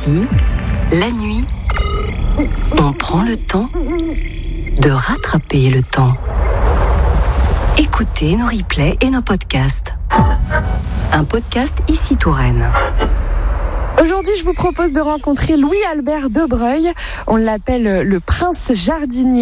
Ici, la nuit, on prend le temps de rattraper le temps. Écoutez nos replays et nos podcasts. Un podcast Ici Touraine. Aujourd'hui, je vous propose de rencontrer Louis-Albert Debreuil. On l'appelle le prince jardinier.